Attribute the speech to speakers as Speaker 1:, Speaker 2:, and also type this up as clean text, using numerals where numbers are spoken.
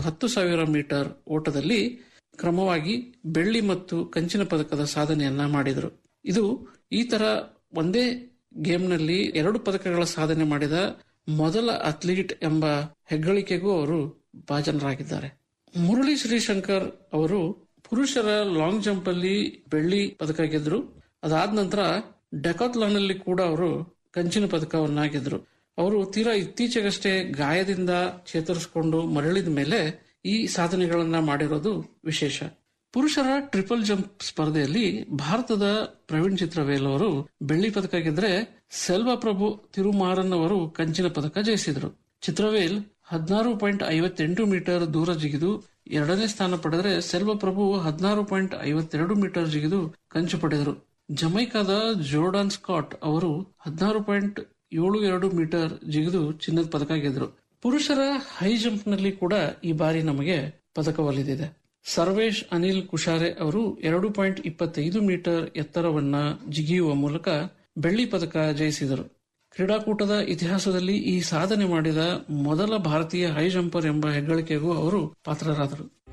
Speaker 1: 10,000 metre ಓಟದಲ್ಲಿ ಕ್ರಮವಾಗಿ ಬೆಳ್ಳಿ ಮತ್ತು ಕಂಚಿನ ಪದಕದ ಸಾಧನೆಯನ್ನ ಮಾಡಿದರು. ಇದು ಈ ತರ ಒಂದೇ ಗೇಮ್ನಲ್ಲಿ 2 ಪದಕಗಳ ಸಾಧನೆ ಮಾಡಿದ ಮೊದಲ ಅಥ್ಲೀಟ್ ಎಂಬ ಹೆಗ್ಗಳಿಕೆಗೂ ಅವರು ಭಾಜನರಾಗಿದ್ದಾರೆ. ಮುರಳಿ ಶ್ರೀಶಂಕರ್ ಅವರು ಪುರುಷರ ಲಾಂಗ್ ಜಂಪ್ ಅಲ್ಲಿ ಬೆಳ್ಳಿ ಪದಕ ಗೆದ್ರು. ಅದಾದ ನಂತರ ಡೆಕಾಥ್ಲಾನ್ ಅಲ್ಲಿ ಕೂಡ ಅವರು ಕಂಚಿನ ಪದಕವನ್ನ ಗೆದ್ರು. ಅವರು ತೀರಾ ಇತ್ತೀಚೆಗಷ್ಟೇ ಗಾಯದಿಂದ ಚೇತರಿಸಿಕೊಂಡು ಮರಳಿದ ಮೇಲೆ ಈ ಸಾಧನೆಗಳನ್ನ ಮಾಡಿರೋದು ವಿಶೇಷ. ಪುರುಷರ ಟ್ರಿಪಲ್ ಜಂಪ್ ಸ್ಪರ್ಧೆಯಲ್ಲಿ ಭಾರತದ ಪ್ರವೀಣ್ ಚಿತ್ರವೇಲ್ ಅವರು ಬೆಳ್ಳಿ ಪದಕ ಗೆದ್ರೆ ಸೆಲ್ವ ಪ್ರಭು ತಿರುಮಾರನ್ ಅವರು ಕಂಚಿನ ಪದಕ ಜಯಿಸಿದರು. ಚಿತ್ರವೇಲ್ 16.58 ಮೀಟರ್ ದೂರ ಜಿಗಿದು 2ನೇ ಸ್ಥಾನ ಪಡೆದರೆ ಸೆಲ್ವ ಪ್ರಭು 16.52 ಮೀಟರ್ ಜಿಗಿದು ಕಂಚು ಪಡೆದರು. ಜಮೈಕಾದ ಜೋರ್ಡಾನ್ ಸ್ಕಾಟ್ ಅವರು 16.72 ಮೀಟರ್ ಜಿಗಿದು ಚಿನ್ನದ ಪದಕ ಗೆದ್ರು. ಪುರುಷರ ಹೈ ಜಂಪ್ ನಲ್ಲಿ ಕೂಡ ಈ ಬಾರಿ ನಮಗೆ ಪದಕ ಒಲಿದಿದೆ. ಸರ್ವೇಶ್ ಅನಿಲ್ ಕುಶಾರೆ ಅವರು 2.25 ಮೀಟರ್ ಎತ್ತರವನ್ನ ಜಿಗಿಯುವ ಮೂಲಕ ಬೆಳ್ಳಿ ಪದಕ ಜಯಿಸಿದರು. ಕ್ರೀಡಾಕೂಟದ ಇತಿಹಾಸದಲ್ಲಿ ಈ ಸಾಧನೆ ಮಾಡಿದ ಮೊದಲ ಭಾರತೀಯ ಹೈ ಜಂಪರ್ ಎಂಬ ಹೆಗ್ಗಳಿಕೆಗೂ ಅವರು ಪಾತ್ರರಾದರು.